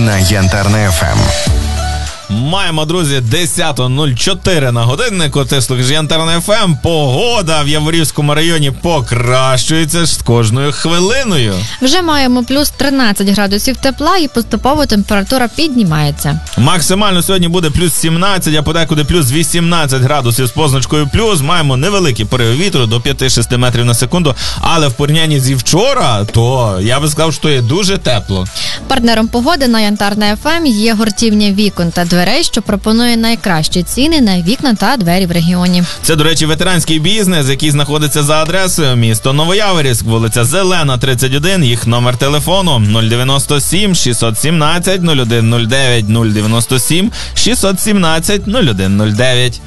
на Янтарне ФМ. Маємо, друзі, 10:04 на годиннику. Ти слухаєш Янтарне ФМ. Погода в Яворівському районі покращується з кожною хвилиною. Вже маємо плюс 13 градусів тепла і поступово температура піднімається. Максимально сьогодні буде плюс 17, а подекуди плюс 18 градусів з позначкою плюс. Маємо невеликі пориви вітру до 5-6 метрів на секунду. Але в порівнянні зі вчора, то я би сказав, що є дуже тепло. Партнером погоди на Янтарне ФМ є гуртівня вікон та дверей, що пропонує найкращі ціни на вікна та двері в регіоні. Це, до речі, ветеранський бізнес, який знаходиться за адресою місто Новояворівськ, вулиця Зелена, 31, їх номер телефону 097 617 0109 097 617 0109.